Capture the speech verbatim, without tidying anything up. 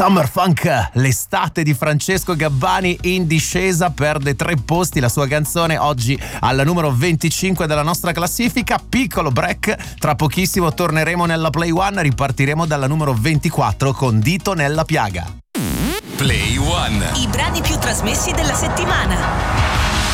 Summer Funk, l'estate di Francesco Gabbani in discesa, perde tre posti la sua canzone oggi al numero venticinque della nostra classifica. Piccolo break, tra pochissimo torneremo nella Play One, ripartiremo dalla numero ventiquattro con Dito nella piaga. Play One. I brani più trasmessi della settimana.